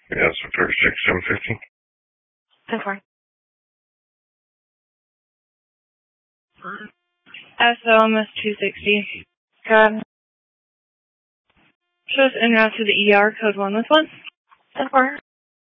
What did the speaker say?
Yeah, so 36, 750. 10-4. SLMS 260. God. Shows en route to the ER, code 1 with 1. 10-4.